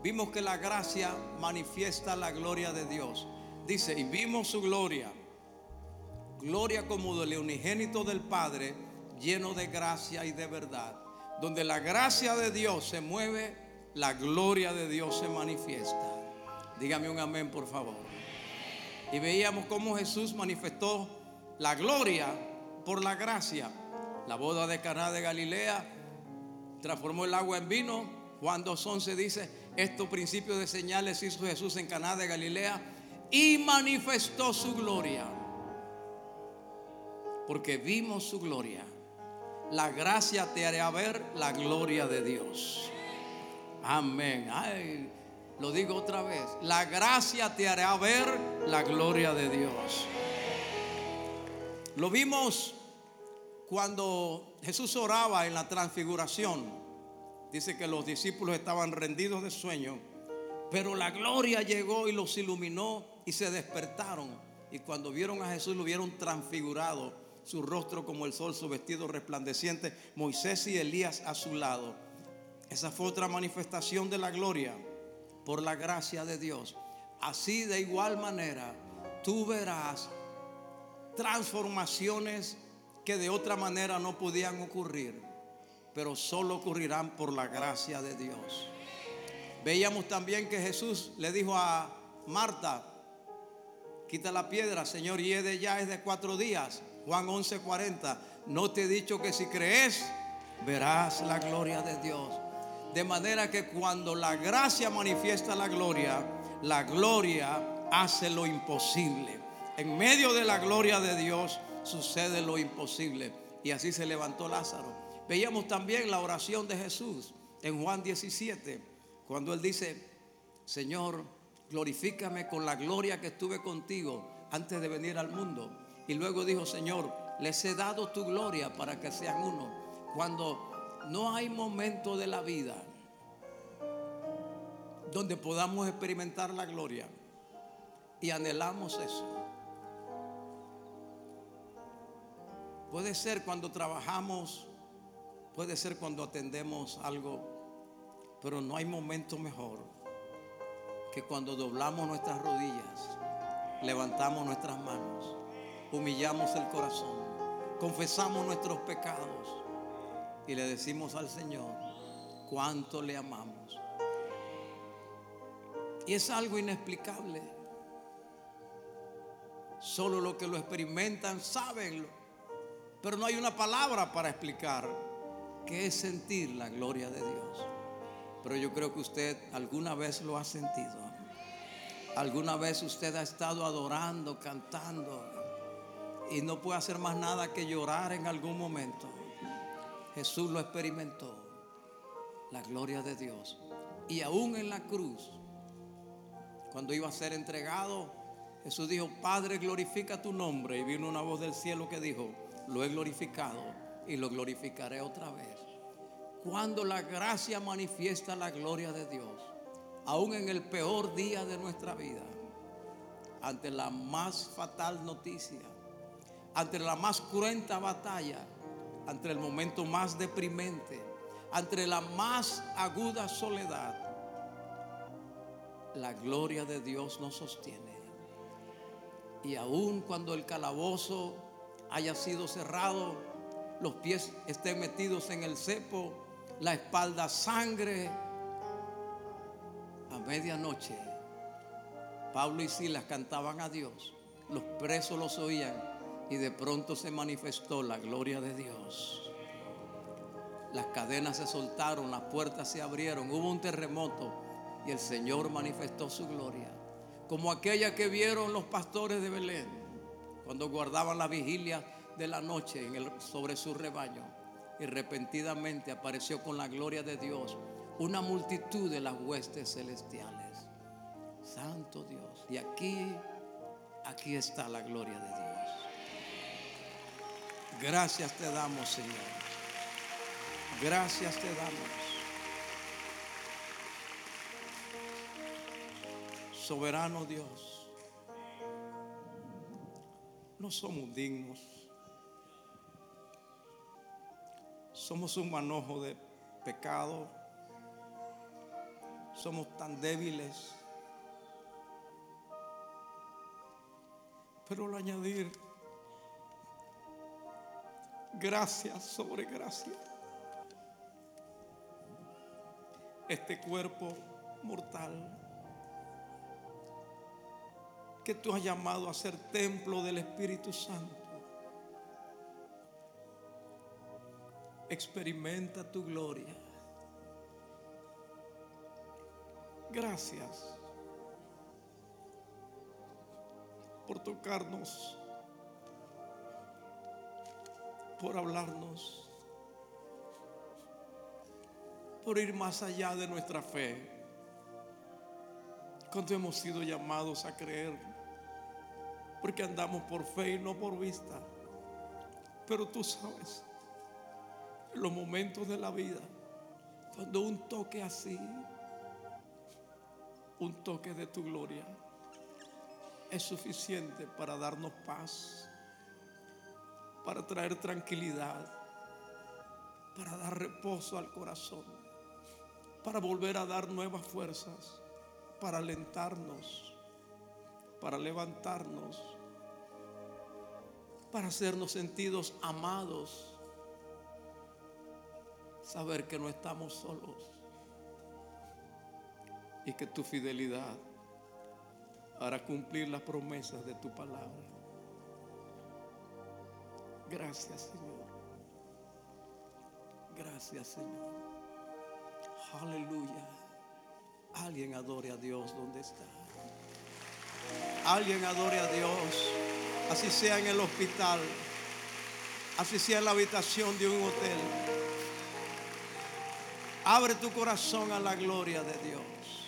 vimos que la gracia manifiesta la gloria de Dios. Dice, y vimos su gloria, gloria como del unigénito del Padre, lleno de gracia y de verdad. Donde la gracia de Dios se mueve, la gloria de Dios se manifiesta. Dígame un amén, por favor. Y veíamos cómo Jesús manifestó la gloria por la gracia. La boda de Caná de Galilea transformó el agua en vino. Juan 2:11 dice, estos principios de señales hizo Jesús en Caná de Galilea y manifestó su gloria, porque vimos su gloria. La gracia te hará ver la gloria de Dios. Amén. Ay, lo digo otra vez. La gracia te hará ver la gloria de Dios. Lo vimos cuando Jesús oraba en la transfiguración. Dice que los discípulos estaban rendidos de sueño, pero la gloria llegó y los iluminó y se despertaron. Y cuando vieron a Jesús, lo vieron transfigurado, su rostro como el sol, su vestido resplandeciente, Moisés y Elías a su lado. Esa fue otra manifestación de la gloria por la gracia de Dios. Así, de igual manera, tú verás transformaciones que de otra manera no podían ocurrir, pero solo ocurrirán por la gracia de Dios. Veíamos también que Jesús le dijo a Marta, quita la piedra, Señor, y ya es de 4 días. Juan 11:40, no te he dicho que si crees, verás la gloria de Dios. De manera que cuando la gracia manifiesta la gloria hace lo imposible. En medio de la gloria de Dios sucede lo imposible. Y así se levantó Lázaro. Veíamos también la oración de Jesús en Juan 17, cuando él dice, Señor, glorifícame con la gloria que estuve contigo antes de venir al mundo. Y luego dijo, Señor, les he dado tu gloria para que sean uno. Cuando no hay momento de la vida donde podamos experimentar la gloria y anhelamos eso. Puede ser cuando trabajamos, puede ser cuando atendemos algo, pero no hay momento mejor que cuando doblamos nuestras rodillas, levantamos nuestras manos, humillamos el corazón, confesamos nuestros pecados y le decimos al Señor cuánto le amamos. Y es algo inexplicable. Solo los que lo experimentan saben, pero no hay una palabra para explicar qué es sentir la gloria de Dios. Pero yo creo que usted alguna vez lo ha sentido. Alguna vez usted ha estado adorando, cantando y no puede hacer más nada que llorar en algún momento. Jesús lo experimentó, la gloria de Dios. Y aún en la cruz, cuando iba a ser entregado, Jesús dijo, Padre, glorifica tu nombre. Y vino una voz del cielo que dijo, lo he glorificado y lo glorificaré otra vez. Cuando la gracia manifiesta la gloria de Dios, aún en el peor día de nuestra vida, ante la más fatal noticia, ante la más cruenta batalla, ante el momento más deprimente, ante la más aguda soledad, la gloria de Dios nos sostiene. Y aun cuando el calabozo haya sido cerrado, los pies estén metidos en el cepo, la espalda sangre, a medianoche Pablo y Silas cantaban a Dios, los presos los oían y de pronto se manifestó la gloria de Dios. Las cadenas se soltaron, las puertas se abrieron, hubo un terremoto y el Señor manifestó su gloria, como aquella que vieron los pastores de Belén cuando guardaban la vigilia de la noche sobre su rebaño, y repentinamente apareció con la gloria de Dios una multitud de las huestes celestiales. Santo Dios. Y aquí está la gloria de Dios. Gracias te damos, Señor. Gracias te damos. Soberano Dios, no somos dignos. Somos un manojo de pecado. somos tan débiles. Pero al añadir gracia sobre gracia, este cuerpo mortal que tú has llamado a ser templo del Espíritu Santo, experimenta tu gloria. Gracias por tocarnos, por hablarnos, por ir más allá de nuestra fe, cuando hemos sido llamados a creer, porque andamos por fe y no por vista. Pero tú sabes, en los momentos de la vida, cuando un toque así, un toque de tu gloria, es suficiente para darnos paz, para traer tranquilidad, para dar reposo al corazón, para volver a dar nuevas fuerzas, para alentarnos, para levantarnos, para hacernos sentidos amados, saber que no estamos solos y que tu fidelidad hará cumplir las promesas de tu palabra. Gracias, Señor. Gracias, Señor. Aleluya. Alguien adore a Dios donde está. Alguien adore a Dios, así sea en el hospital, así sea en la habitación de un hotel. Abre tu corazón a la gloria de Dios.